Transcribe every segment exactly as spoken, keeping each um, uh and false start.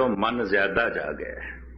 जदों मन ज्यादा जागे।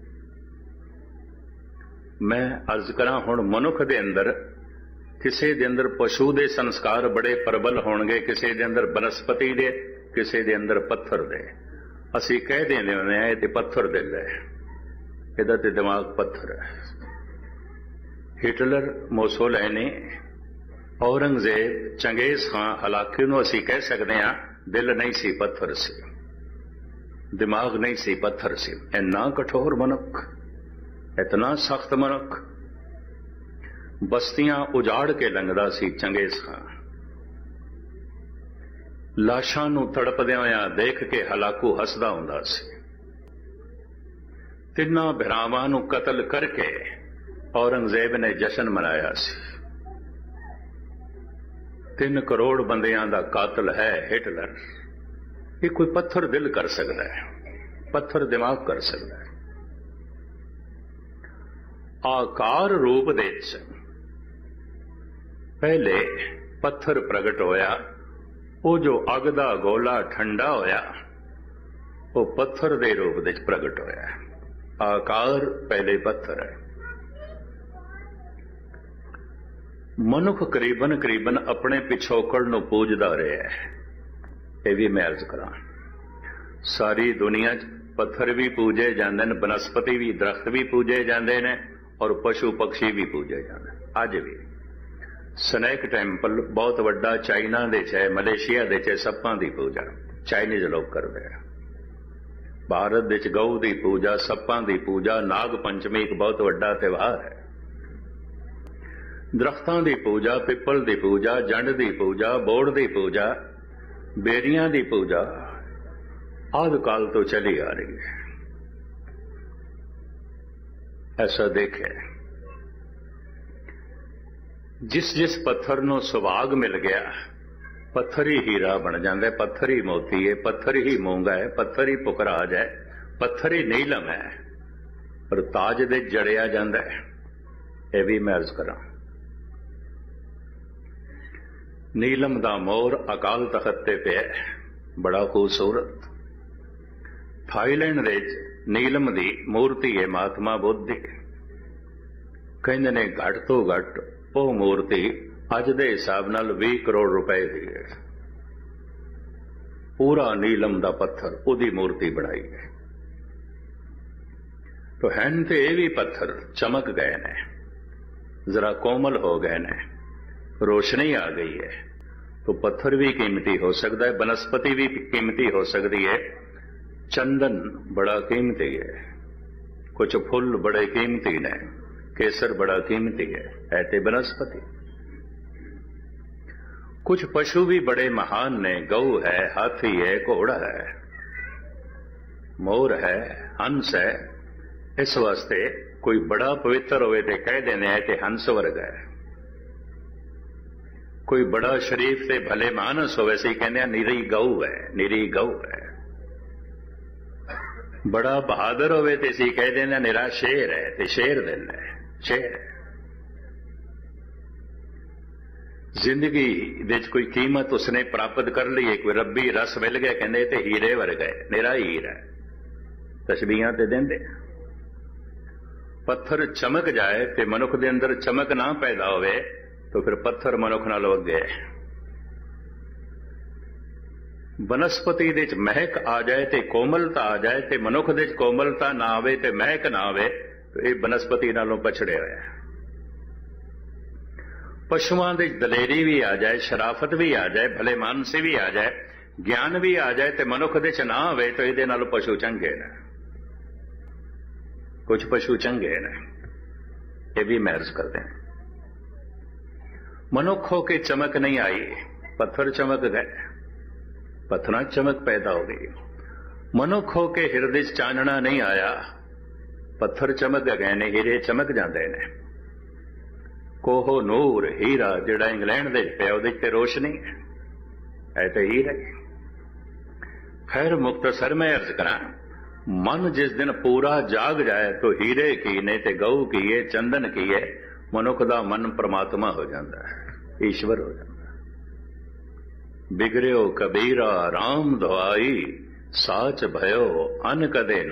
मैं अर्ज करा हुण मनुख दे अंदर किसी दे अंदर पशु दे संस्कार बड़े प्रबल होणगे, किसी दे अंदर बनस्पति दे, किसी दे अंदर पत्थर दे। असी कह देंदे हुंदे आ इह पत्थर दिल है, इहदा ते दिमाग पत्थर है। हिटलर, मोसोलैनी, औरंगजेब, चंगेज खां, हलाकी नूं असी कह सकदे हां दिल नहीं सी पत्थर सी, दिमाग नहीं सी पत्थर सी। इन्ना कठोर मनुख, इतना सख्त मनुख, बस्तियां उजाड़ के लंघदा सी चंगेज खां। लाशां नूं तड़पदे होया देख के हलाकू हसदा हुंदा सी। तिन्नां भरावां नूं कतल करके औरंगजेब ने जश्न मनाया सी। तीन करोड़ बंदियां दा कातल है हिटलर। ये कोई पत्थर दिल कर सकता है, पत्थर दिमाग कर सकता है। आकार रूप दे पहले पत्थर प्रगट होया, वो जो अग दा गोला ठंडा होया वो पत्थर दे रूप दे प्रगट होया। आकार पहले पत्थर है। मनुख करीबन करीबन अपने पिछोकड़ नूं पूजदा रहा है। यह भी मैं अर्ज करा, सारी दुनिया च पत्थर भी पूजे जाते हैं, बनस्पति भी, दरख्त भी पूजे जाते हैं और पशु पक्षी भी पूजे जाते हैं। अज भी स्नैक टैंपल बहुत वड्डा चाइना दे च है, मलेशिया दे च है, सप्पां दी पूजा चाइनीज लोग करते हैं। भारत दे च गऊ दी पूजा, सप्पां दी पूजा, नाग पंचमी एक बहुत वड्डा त्यौहार है। दरख्तां दी पूजा, पिपल दी पूजा, जंड दी पूजा, बोड़ दी पूजा, बेरियां दी पूजा आदि काल तो चली आ रही है। ऐसा देखे, जिस जिस पत्थर नूं सुभाग मिल गया, पत्थर ही हीरा बन जाता है, पत्थर ही मोती है, पत्थर ही मूंगा है, पत्थर ही पुखराज है, पत्थर ही नीलम है, पर ताज दे जड़िया जाता है। यह भी मैं अर्ज करा, नीलम दा मोर अकाल तखत ते पे बड़ा खूबसूरत। थाईलैंड दे नीलम दी मूर्ति है महात्मा बुद्ध दी। कहंदे ने घट तो घट वो मूर्ति अज दे हिसाब नाल बीस करोड़ रुपए दी है। पूरा नीलम दा पत्थर उदी मूर्ति बनाई है। तो हैन ते ये भी पत्थर चमक गए ने, जरा कोमल हो गए ने, रोशनी आ गई है। तो पत्थर भी कीमती हो सकता है, बनस्पति भी कीमती हो सकती है। चंदन बड़ा कीमती है, कुछ फुल बड़े कीमती ने, केसर बड़ा कीमती है, ऐते बनस्पति। कुछ पशु भी बड़े महान ने, गऊ है, हाथी है, घोड़ा है, मोर है, हंस है। इस वास्ते कोई बड़ा पवित्र होवे ते कह देने है कि हंस वर्ग है। कोई बड़ा शरीफ से भले मानस होवे सी कहने निरी गऊ है, निरी गऊ है। बड़ा बहादुर होवे ते सी कह देना निरा शेर है, ते शेर दिल है, शेर है। जिंदगी विच कोई कीमत उसने प्राप्त कर ली, कोई रब्बी रस मिल गया, कहते ते हीरे वर्ग है, निरा हीरा है। तस्बीहां ते देंदे। पत्थर चमक जाए ते मनुख दे अंदर चमक ना पैदा होवे तो फिर पत्थर मनुख नाल वगे। बनस्पति दे च महक आ जाए ते कोमलता आ जाए ते मनुख दे च कोमलता ना आवे ते महक ना आवे तो ये बनस्पति नालों पछड़े होया। पशुआं दे दलेरी भी आ जाए, शराफत भी आ जाए, भले मानसी भी आ जाए, ज्ञान भी आ जाए ते मनुख दे च ना आवे तो इहदे नालों पशु चंगे ने। कुछ पशु चंगे ने, ये भी महर्ज करते हैं। मनुख हो के चमक नहीं आई, पत्थर चमक गए, पत्थर चमक पैदा हो गई। मनुख हो के हृदय चानना नहीं आया, पत्थर चमक गए ने, हीरे चमक जाते ने। कोहो नूर हीरा जिहड़ा इंग्लैंड दे पिया उहदे ते रोशनी है, ऐ ते हीरा। खैर मुख्तसर मैं अर्ज करा, मन जिस दिन पूरा जाग जाए तो हीरे की ने ते गऊ की है, चंदन की है, मनुख दा मन परमात्मा हो जाता है, ईश्वर हो जाता है। बिगड़ियो कबीरा राम दुआई, साच भयो अन कदे